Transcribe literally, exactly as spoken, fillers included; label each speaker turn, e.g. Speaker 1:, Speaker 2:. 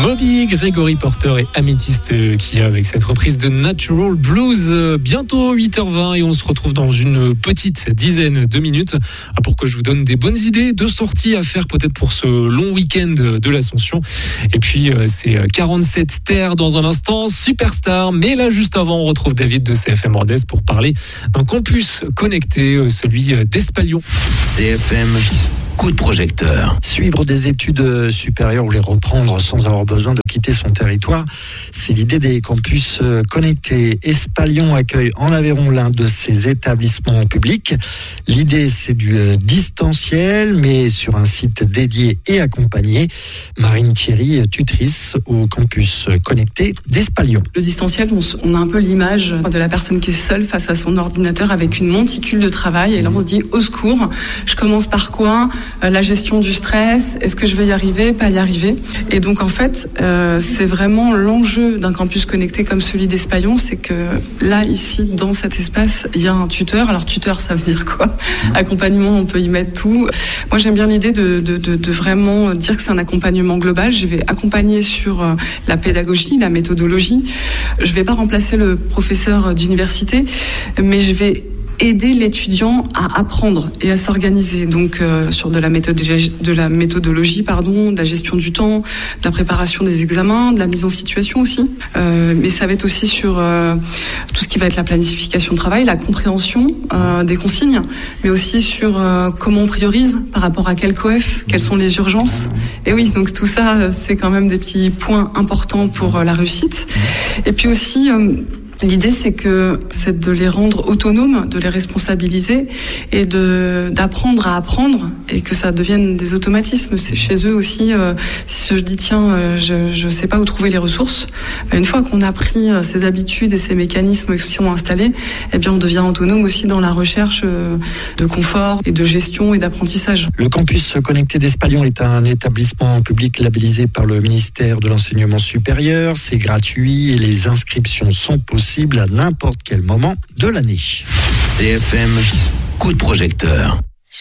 Speaker 1: Bobby, Gregory Porter et Amethyst qui avec cette reprise de Natural Blues. Bientôt huit heures vingt et on se retrouve dans une petite dizaine de minutes pour que je vous donne des bonnes idées de sorties à faire peut-être pour ce long week-end de l'Ascension. Et puis c'est quarante-sept terres dans un instant, Superstar. Mais là juste avant, on retrouve David de C F M Rodez pour parler d'un campus connecté, celui d'Espalion.
Speaker 2: C F M. Coup de projecteur.
Speaker 3: Suivre des études supérieures ou les reprendre sans avoir besoin de quitter son territoire, c'est l'idée des campus connectés. Espalion accueille en Aveyron l'un de ces établissements publics. L'idée, c'est du distanciel, mais sur un site dédié et accompagné. Marine Thierry, tutrice au campus connecté d'Espalion.
Speaker 4: Le distanciel, on a un peu l'image de la personne qui est seule face à son ordinateur avec une monticule de travail. Et là, on se dit, au secours, je commence par quoi ? La gestion du stress, est-ce que je vais y arriver, pas y arriver? Et donc en fait, euh, c'est vraiment l'enjeu d'un campus connecté comme celui d'Espalion, c'est que là, ici, dans cet espace, il y a un tuteur. Alors tuteur, ça veut dire quoi? Accompagnement, on peut y mettre tout. Moi, j'aime bien l'idée de, de, de, de vraiment dire que c'est un accompagnement global. Je vais accompagner sur la pédagogie, la méthodologie. Je vais pas remplacer le professeur d'université, mais je vais aider l'étudiant à apprendre et à s'organiser. Donc euh, sur de la méthode de la méthodologie, pardon, de la gestion du temps, de la préparation des examens, de la mise en situation aussi. Euh, mais ça va être aussi sur euh, tout ce qui va être la planification de travail, la compréhension euh, des consignes, mais aussi sur euh, comment on priorise par rapport à quel coef, quelles sont les urgences. Et oui, donc tout ça, c'est quand même des petits points importants pour euh, la réussite. Et puis aussi euh, l'idée, c'est que c'est de les rendre autonomes, de les responsabiliser et de d'apprendre à apprendre et que ça devienne des automatismes. C'est chez eux aussi. Euh, si je dis tiens, euh, je je sais pas où trouver les ressources, une fois qu'on a pris euh, ces habitudes et ces mécanismes qui sont installés, eh bien on devient autonome aussi dans la recherche euh, de confort et de gestion et d'apprentissage.
Speaker 3: Le campus connecté d'Espalion est un établissement public labellisé par le ministère de l'Enseignement supérieur. C'est gratuit et les inscriptions sont possibles à n'importe quel moment de l'année.
Speaker 2: C F M, coup de projecteur.